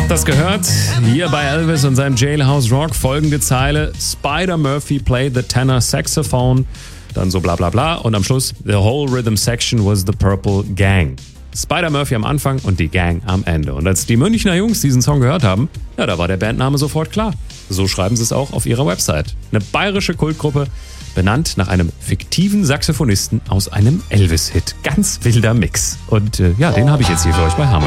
habt das gehört? Hier bei Elvis und seinem Jailhouse Rock folgende Zeile: Spider Murphy played the tenor saxophone. Dann so bla bla bla. Und am Schluss: The whole rhythm section was the Purple Gang. Spider Murphy am Anfang und die Gang am Ende. Und als die Münchner Jungs diesen Song gehört haben, ja, da war der Bandname sofort klar. So schreiben sie es auch auf ihrer Website. Eine bayerische Kultgruppe, benannt nach einem fiktiven Saxophonisten aus einem Elvis-Hit. Ganz wilder Mix. Und ja, den habe ich jetzt hier für euch bei Harmony.